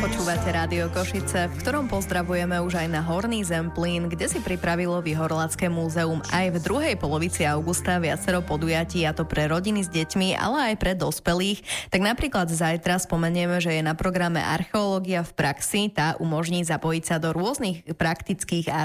Počúvate Rádio Košice, v ktorom pozdravujeme už aj na Horný Zemplín, kde si pripravilo Vyhorlacké múzeum aj v druhej polovici augusta viacero podujatí, a to pre rodiny s deťmi, ale aj pre dospelých. Tak napríklad zajtra spomenieme, že je na programe archeológia v praxi. Tá umožní zapojiť sa do rôznych praktických a